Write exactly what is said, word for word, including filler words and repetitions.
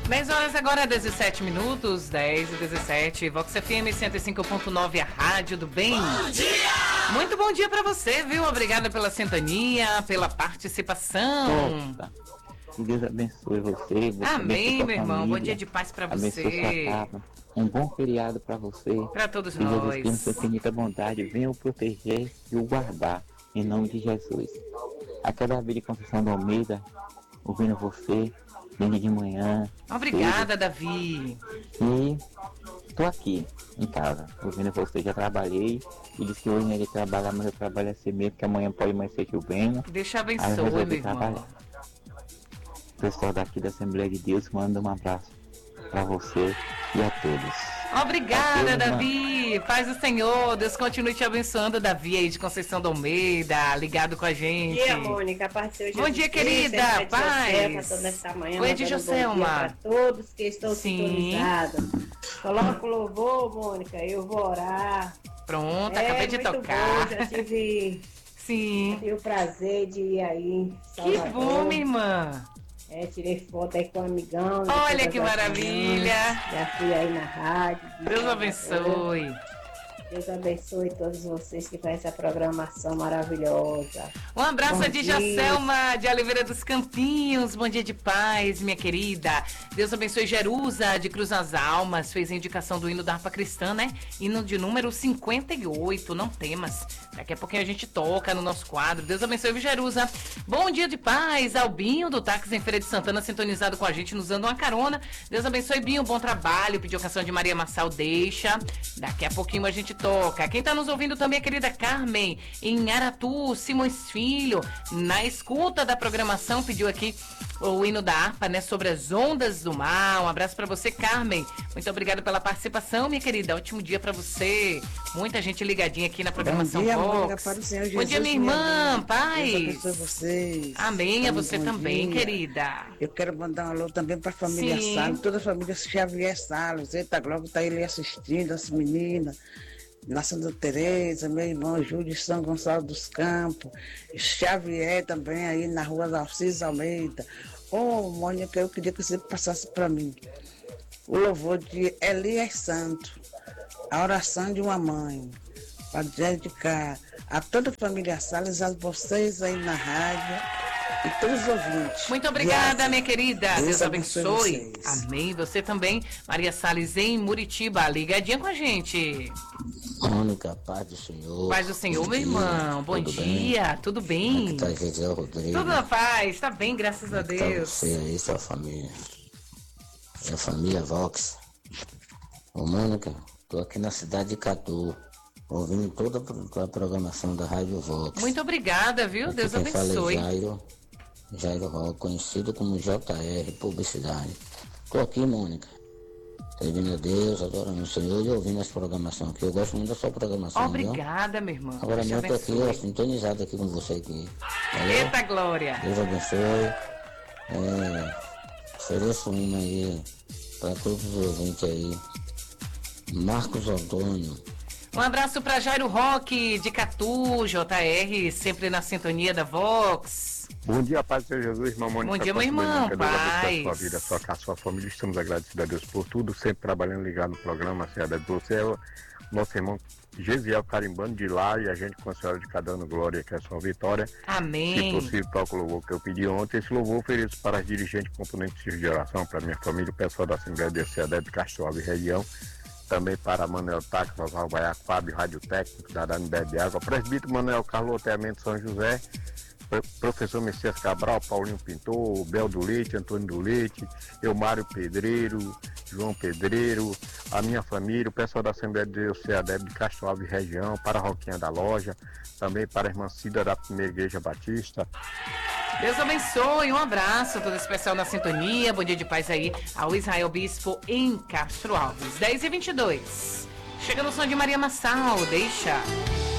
dez horas agora, dezessete minutos, dez e dezessete, Vox F M cento e cinco ponto nove, a rádio do bem. Bom dia! Muito bom dia pra você, viu? Obrigada pela sintonia, pela participação. Opa. Que Deus abençoe você. você Amém, meu irmão. Família. Bom dia de paz pra Abençoe você. sua casa. Um bom feriado pra você. Pra todos que Jesus nós. Cristo, sua infinita bondade, venha o proteger e o guardar. Em nome de Jesus. Aqui da Vida de Conceição do Almeida, ouvindo você, vindo de manhã. Obrigada, tudo. Davi. E tô aqui, em casa, ouvindo você. Já trabalhei. E disse que hoje ele trabalha, mas eu trabalho assim mesmo, porque amanhã pode mais ser que eu venha. Deixa Aí eu abençoe, resolvi meu irmão. trabalhar. O pessoal daqui da Assembleia de Deus manda um abraço pra você e a todos. Obrigada, Adeus, Davi. Paz do Senhor. Deus continue te abençoando, Davi, aí de Conceição do Almeida, ligado com a gente. Bom dia, Mônica. Paz do Senhor Jesus Bom dia, Cristo, querida. é Ed Paz. Joselma, toda essa manhã, Oi, Ed mandando Joselma. bom dia para todos que estão Sim. sintonizados. Coloca o louvor, Mônica. Eu vou orar. Pronto, é, acabei de muito tocar. Bom, já tive, Sim. tive o prazer de ir aí em Que Salvador. bom, minha irmã. É, tirei foto aí com um amigão. Olha que todas as maravilha. manhãs. Já fui aí na rádio. Deus abençoe. Deus abençoe todos vocês que fazem essa programação maravilhosa. Um abraço Bom a de dia. Joselma de Oliveira dos Campinhos. Bom dia de paz, minha querida. Deus abençoe Jerusa de Cruz das Almas. Fez a indicação do hino da harpa cristã, né? Hino de número cinquenta e oito. Não temas. Daqui a pouquinho a gente toca no nosso quadro. Deus abençoe Jerusa. Bom dia de paz. Albinho do Táxi em Feira de Santana sintonizado com a gente, nos dando uma carona. Deus abençoe, Binho. Bom trabalho. Pediu a canção de Maria Massal. Deixa. Daqui a pouquinho a gente toca. Quem tá nos ouvindo também é a querida Carmen, em Aratu, Simões Filho, na escuta da programação, pediu aqui o hino da harpa, né, sobre as ondas do mar. Um abraço pra você, Carmen. Muito obrigada pela participação, minha querida. Ótimo dia pra você. Muita gente ligadinha aqui na programação Bom dia, Vox. Mônica, para o Senhor Jesus. Bom dia, minha irmã. Deus Paz. abençoe vocês. Amém. A você Bom também, dia. querida. Eu quero mandar um alô também para a família Sim. Salles, toda a família Xavier Salles. Eita, Globo tá ele assistindo, as meninas. Na Santa Teresa, meu irmão Júlio de São Gonçalo dos Campos, Xavier também aí na rua da Alcides Almeida. Ô, oh, Mônica, eu queria que você passasse para mim o louvor de Elias Santo, a oração de uma mãe, para dedicar a toda a família Salles, a vocês aí na rádio e todos os ouvintes. Muito obrigada, Graças. minha querida. Deus, Deus abençoe. abençoe vocês. Amém. Você também, Maria Salles, em Muritiba, ligadinha com a gente. Mônica, paz do Senhor. Paz do Senhor, Bom meu dia, irmão. Bom tudo dia, bem? tudo Aqui bem? tá Gisele Rodrigues. Tudo na paz, tá bem, graças a Como é que tá Deus. você aí, sua família. Sua família Vox. Ô, Mônica, tô aqui na cidade de Catu, ouvindo toda a programação da Rádio Vox. Muito obrigada, viu? Aqui Deus quem fala é abençoe. Jairo, Jairo Rock, conhecido como J R Publicidade. Tô aqui, Mônica, servindo a Deus, adorando o Senhor e ouvindo as programações aqui. Eu gosto muito da sua programação, viu? Obrigada, meu irmão. Agora Deus te mesmo eu tô aqui, ó, abençoe. sintonizado aqui com você aqui. Valeu? Eita glória. Deus abençoe. É, ofereço uma aí para todos os ouvintes aí. Marcos Antônio. Um abraço pra Jairo Roque, de Catu, J R, sempre na sintonia da Vox. Bom dia, paz do Senhor Jesus, irmão Mônica. Bom dia, meu irmão, Deus abençoe a sua paz. vida, a sua casa, a sua família. Estamos agradecidos a Deus por tudo, sempre trabalhando ligado no programa. A de você é o nosso irmão Gesiel carimbando de lá e a gente com a senhora de cada ano glória, que é a sua vitória. Se Amém. possível, toca o louvor que eu pedi ontem. Esse louvor ofereço para as dirigentes componentes de oração, para minha família, o pessoal da Assembleia de C A D E B Castro Alves região. Também para Manuel Táxi, Oswaldo Baiaco, Fábio, Rádio Técnico, da Dani Bebe Água, Presbítero Manuel Carlos, Loteamento São José, Professor Messias Cabral, Paulinho Pintor, Bel do Leite, Antônio do Leite, Eumário Pedreiro, João Pedreiro, a minha família, o pessoal da Assembleia de Deus C A D E B de Castro Alves região, para a Roquinha da Loja, também para a irmã Cida da Primeira Igreja Batista. Deus abençoe, um abraço, todo especial na sintonia. Bom dia de paz aí ao Israel Bispo em Castro Alves. dez e vinte e dois. Chega no som de Maria Massal, deixa.